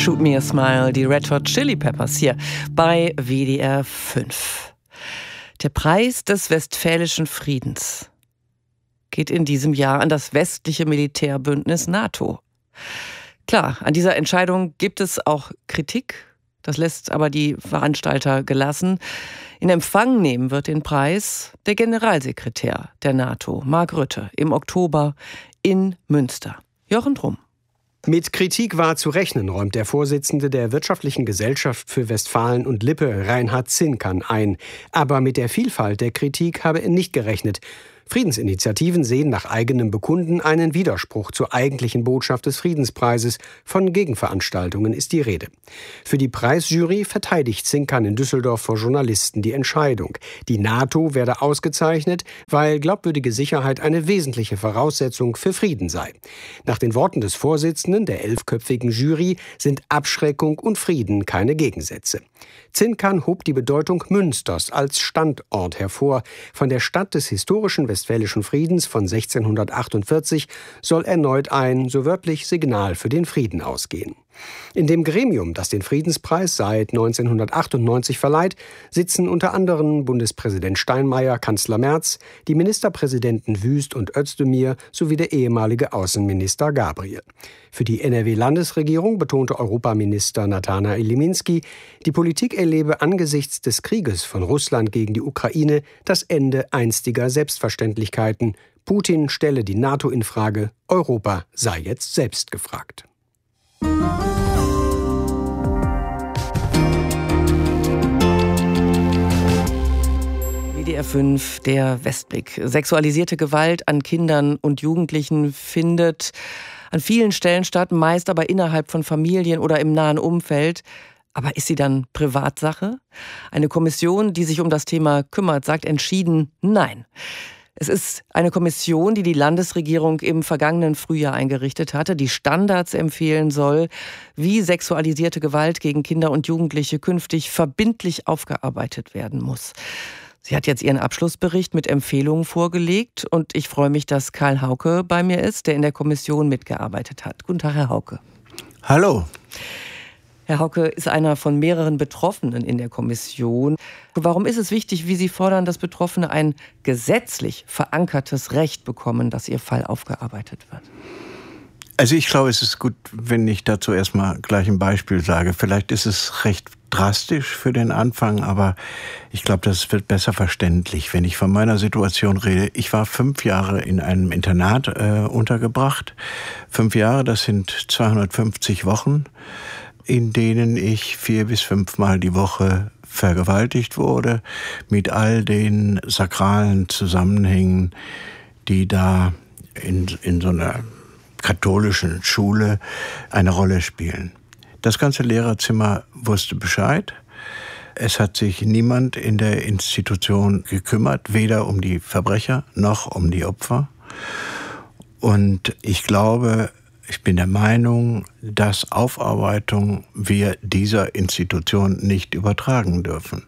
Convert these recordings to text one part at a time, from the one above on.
Shoot Me a Smile, die Red Hot Chili Peppers hier bei WDR 5. Der Preis des Westfälischen Friedens geht in diesem Jahr an das westliche Militärbündnis NATO. Klar, an dieser Entscheidung gibt es auch Kritik. Das lässt aber die Veranstalter gelassen. In Empfang nehmen wird den Preis der Generalsekretär der NATO, Mark Rutte, im Oktober in Münster. Jochen Trumm. Mit Kritik war zu rechnen, räumt der Vorsitzende der Wirtschaftlichen Gesellschaft für Westfalen und Lippe, Reinhard Zinkan, ein. Aber mit der Vielfalt der Kritik habe er nicht gerechnet. Friedensinitiativen sehen nach eigenem Bekunden einen Widerspruch zur eigentlichen Botschaft des Friedenspreises. Von Gegenveranstaltungen ist die Rede. Für die Preisjury verteidigt Zinkan in Düsseldorf vor Journalisten die Entscheidung. Die NATO werde ausgezeichnet, weil glaubwürdige Sicherheit eine wesentliche Voraussetzung für Frieden sei. Nach den Worten des Vorsitzenden der 11-köpfigen Jury sind Abschreckung und Frieden keine Gegensätze. Zinkan hob die Bedeutung Münsters als Standort hervor. Von der Stadt des historischen Westfälischen Friedens von 1648 soll erneut ein, so wörtlich, Signal für den Frieden ausgehen. In dem Gremium, das den Friedenspreis seit 1998 verleiht, sitzen unter anderem Bundespräsident Steinmeier, Kanzler Merz, die Ministerpräsidenten Wüst und Özdemir sowie der ehemalige Außenminister Gabriel. Für die NRW-Landesregierung betonte Europaminister Natanael Liminski, die Politik erlebe angesichts des Krieges von Russland gegen die Ukraine das Ende einstiger Selbstverständlichkeiten. Putin stelle die NATO in Frage, Europa sei jetzt selbst gefragt. WDR 5, der Westblick. Sexualisierte Gewalt an Kindern und Jugendlichen findet an vielen Stellen statt, meist aber innerhalb von Familien oder im nahen Umfeld. Aber ist sie dann Privatsache? Eine Kommission, die sich um das Thema kümmert, sagt entschieden nein. Es ist eine Kommission, die die Landesregierung im vergangenen Frühjahr eingerichtet hatte, die Standards empfehlen soll, wie sexualisierte Gewalt gegen Kinder und Jugendliche künftig verbindlich aufgearbeitet werden muss. Sie hat jetzt ihren Abschlussbericht mit Empfehlungen vorgelegt und ich freue mich, dass Karl Hauke bei mir ist, der in der Kommission mitgearbeitet hat. Guten Tag, Herr Hauke. Hallo. Herr Hauke ist einer von mehreren Betroffenen in der Kommission. Warum ist es wichtig, wie Sie fordern, dass Betroffene ein gesetzlich verankertes Recht bekommen, dass ihr Fall aufgearbeitet wird? Also ich glaube, es ist gut, wenn ich dazu erstmal gleich ein Beispiel sage. Vielleicht ist es recht drastisch für den Anfang, aber ich glaube, das wird besser verständlich, wenn ich von meiner Situation rede. Ich war 5 Jahre in einem Internat untergebracht. 5 Jahre, das sind 250 Wochen, in denen ich 4 bis 5 Mal die Woche vergewaltigt wurde, mit all den sakralen Zusammenhängen, die da in so einer katholischen Schule eine Rolle spielen. Das ganze Lehrerzimmer wusste Bescheid. Es hat sich niemand in der Institution gekümmert, weder um die Verbrecher noch um die Opfer. Und ich glaube, ich bin der Meinung, dass Aufarbeitung wir dieser Institution nicht übertragen dürfen.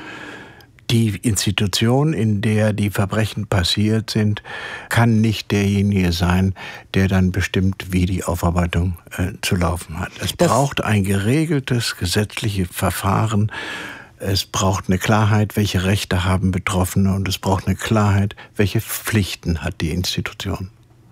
Die Institution, in der die Verbrechen passiert sind, kann nicht derjenige sein, der dann bestimmt, wie die Aufarbeitung zu laufen hat. Es braucht ein geregeltes gesetzliches Verfahren. Es braucht eine Klarheit, welche Rechte haben Betroffene, und es braucht eine Klarheit, welche Pflichten hat die Institution.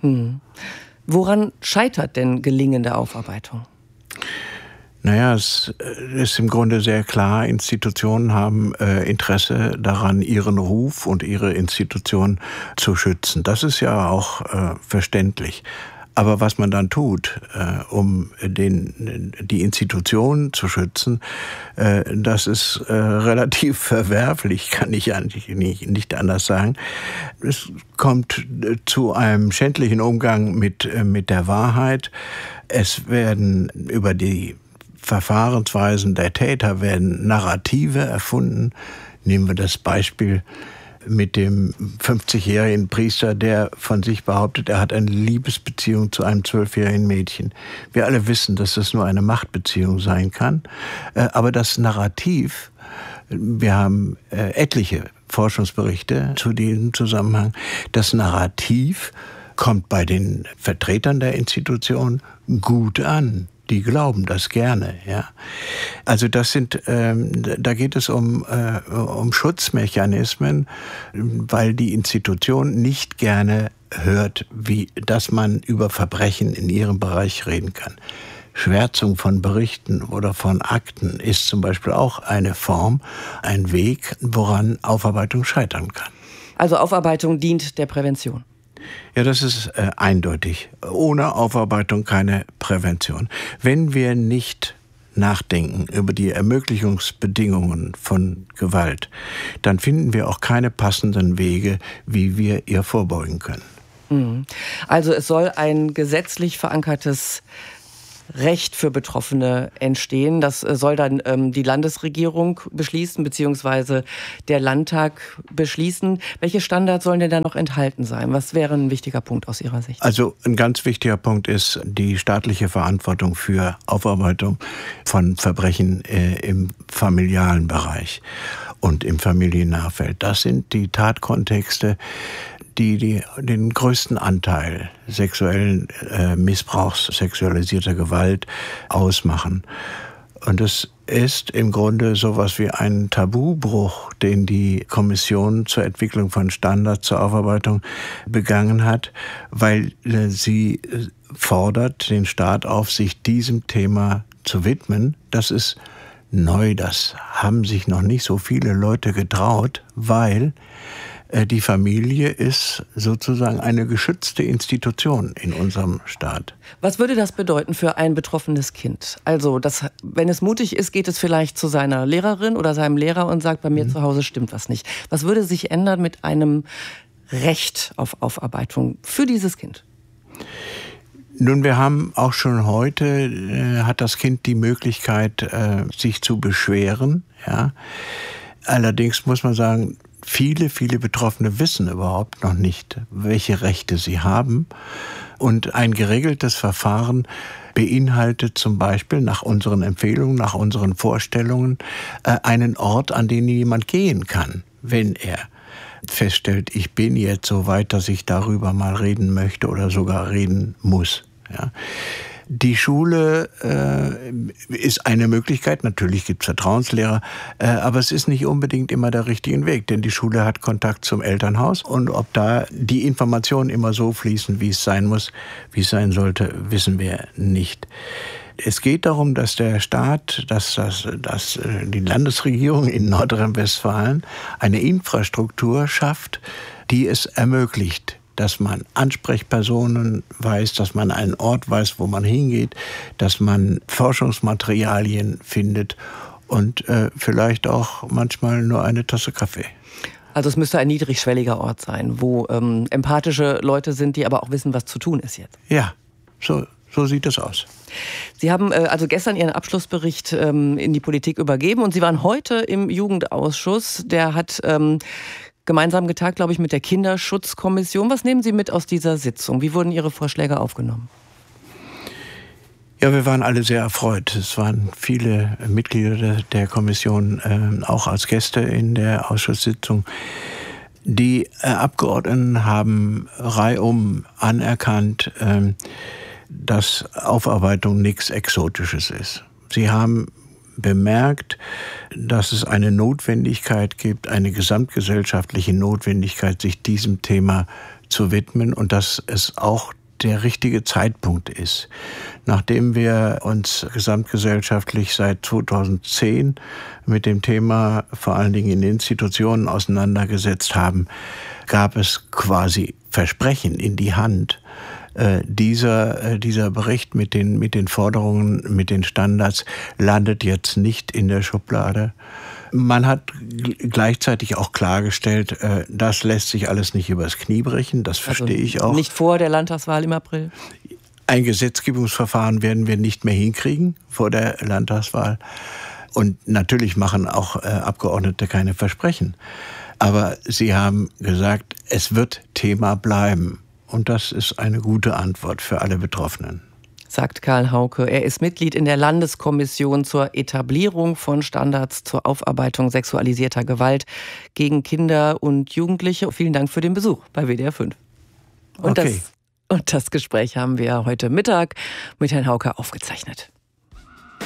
Woran scheitert denn gelingende Aufarbeitung? Naja, es ist im Grunde sehr klar, Institutionen haben Interesse daran, ihren Ruf und ihre Institution zu schützen. Das ist ja auch verständlich. Aber was man dann tut, um die Institution zu schützen, das ist relativ verwerflich, kann ich eigentlich nicht anders sagen. Es kommt zu einem schändlichen Umgang mit der Wahrheit. Es werden über die Verfahrensweisen der Täter werden Narrative erfunden. Nehmen wir das Beispiel mit dem 50-jährigen Priester, der von sich behauptet, er hat eine Liebesbeziehung zu einem 12-jährigen Mädchen. Wir alle wissen, dass das nur eine Machtbeziehung sein kann. Aber das Narrativ, wir haben etliche Forschungsberichte zu diesem Zusammenhang, das Narrativ kommt bei den Vertretern der Institution gut an. die glauben das gerne, ja. Also da geht es um Schutzmechanismen, weil die Institution nicht gerne hört, dass man über Verbrechen in ihrem Bereich reden kann. Schwärzung von Berichten oder von Akten ist zum Beispiel auch eine Form, ein Weg, woran Aufarbeitung scheitern kann. Also Aufarbeitung dient der Prävention? Ja, das ist eindeutig. Ohne Aufarbeitung keine Prävention. Wenn wir nicht nachdenken über die Ermöglichungsbedingungen von Gewalt, dann finden wir auch keine passenden Wege, wie wir ihr vorbeugen können. Also es soll ein gesetzlich verankertes Recht für Betroffene entstehen. Das soll dann die Landesregierung beschließen, beziehungsweise der Landtag beschließen. Welche Standards sollen denn da noch enthalten sein? Was wäre ein wichtiger Punkt aus Ihrer Sicht? Also ein ganz wichtiger Punkt ist die staatliche Verantwortung für Aufarbeitung von Verbrechen im familialen Bereich und im Familiennachfeld. Das sind die Tatkontexte, die den größten Anteil sexuellen Missbrauchs, sexualisierter Gewalt ausmachen. Und es ist im Grunde sowas wie ein Tabubruch, den die Kommission zur Entwicklung von Standards zur Aufarbeitung begangen hat, weil sie fordert den Staat auf, sich diesem Thema zu widmen. Das ist neu, das haben sich noch nicht so viele Leute getraut, weil die Familie ist sozusagen eine geschützte Institution in unserem Staat. Was würde das bedeuten für ein betroffenes Kind? Also, wenn es mutig ist, geht es vielleicht zu seiner Lehrerin oder seinem Lehrer und sagt, bei mir zu Hause stimmt was nicht. Was würde sich ändern mit einem Recht auf Aufarbeitung für dieses Kind? Nun, wir haben auch schon heute, hat das Kind die Möglichkeit, sich zu beschweren. Ja. Allerdings muss man sagen, viele Betroffene wissen überhaupt noch nicht, welche Rechte sie haben. Und ein geregeltes Verfahren beinhaltet zum Beispiel nach unseren Empfehlungen, nach unseren Vorstellungen, einen Ort, an den jemand gehen kann, wenn er feststellt, ich bin jetzt so weit, dass ich darüber mal reden möchte oder sogar reden muss. Ja. Die Schule ist eine Möglichkeit, natürlich gibt es Vertrauenslehrer, aber es ist nicht unbedingt immer der richtige Weg, denn die Schule hat Kontakt zum Elternhaus und ob da die Informationen immer so fließen, wie es sein muss, wie es sein sollte, wissen wir nicht. Es geht darum, dass der Staat, dass die Landesregierung in Nordrhein-Westfalen eine Infrastruktur schafft, die es ermöglicht, dass man Ansprechpersonen weiß, dass man einen Ort weiß, wo man hingeht, dass man Forschungsmaterialien findet und vielleicht auch manchmal nur eine Tasse Kaffee. Also es müsste ein niedrigschwelliger Ort sein, wo empathische Leute sind, die aber auch wissen, was zu tun ist jetzt. Ja, so sieht es aus. Sie haben also gestern Ihren Abschlussbericht in die Politik übergeben und Sie waren heute im Jugendausschuss. Der hat gemeinsam getagt, glaube ich, mit der Kinderschutzkommission. Was nehmen Sie mit aus dieser Sitzung? Wie wurden Ihre Vorschläge aufgenommen? Ja, wir waren alle sehr erfreut. Es waren viele Mitglieder der Kommission auch als Gäste in der Ausschusssitzung. Die Abgeordneten haben reihum anerkannt, dass Aufarbeitung nichts Exotisches ist. Sie haben bemerkt, dass es eine Notwendigkeit gibt, eine gesamtgesellschaftliche Notwendigkeit, sich diesem Thema zu widmen und dass es auch der richtige Zeitpunkt ist. Nachdem wir uns gesamtgesellschaftlich seit 2010 mit dem Thema vor allen Dingen in Institutionen auseinandergesetzt haben, gab es quasi Versprechen in die Hand. Dieser Bericht mit den Forderungen, mit den Standards landet jetzt nicht in der Schublade. Man hat gleichzeitig auch klargestellt, das lässt sich alles nicht übers Knie brechen, das verstehe ich auch. Nicht vor der Landtagswahl im April? Ein Gesetzgebungsverfahren werden wir nicht mehr hinkriegen vor der Landtagswahl. Und natürlich machen auch Abgeordnete keine Versprechen. Aber sie haben gesagt, es wird Thema bleiben. Und das ist eine gute Antwort für alle Betroffenen. Sagt Karl Hauke. Er ist Mitglied in der Landeskommission zur Etablierung von Standards zur Aufarbeitung sexualisierter Gewalt gegen Kinder und Jugendliche. Vielen Dank für den Besuch bei WDR 5. Und okay. Und das Gespräch haben wir heute Mittag mit Herrn Hauke aufgezeichnet.